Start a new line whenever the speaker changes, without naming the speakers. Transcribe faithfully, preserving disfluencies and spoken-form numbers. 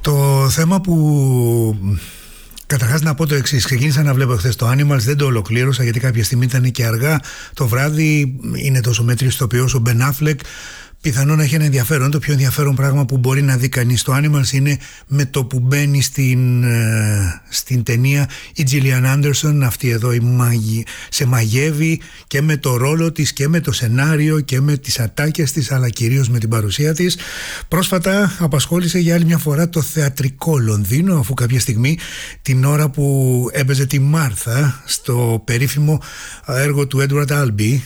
Το θέμα που... Καταρχάς να πω το εξής. Ξεκίνησα να βλέπω χθες το Animals, δεν το ολοκλήρωσα γιατί κάποια στιγμή ήταν και αργά το βράδυ. Είναι τόσο μέτριος ηθοποιός ο Ben Affleck. Πιθανόν να έχει ένα ενδιαφέρον. Το πιο ενδιαφέρον πράγμα που μπορεί να δει κανείς στο Animals είναι με το που μπαίνει στην, στην ταινία η Gillian Anderson, αυτή εδώ η μαγι, σε μαγεύει και με το ρόλο της και με το σενάριο και με τις ατάκες της, αλλά κυρίως με την παρουσία της. Πρόσφατα απασχόλησε για άλλη μια φορά το θεατρικό Λονδίνο, αφού κάποια στιγμή την ώρα που έπαιζε τη Μάρθα στο περίφημο έργο του Edward Albee,